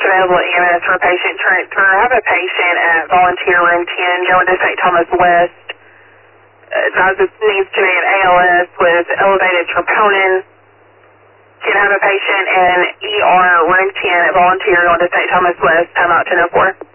available EMS for patient transfer. I have a patient at volunteer room 10 going to St. Thomas West. This needs to be an ALS with elevated troponin. Can I have a patient in ER room 10 at volunteer going to St. Thomas West, timeout 10:04.